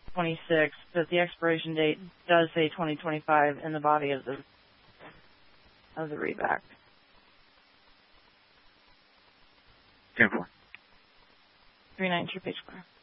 26, but the expiration date does say 2025 in the body of the readback. 10-4. 392 page 4.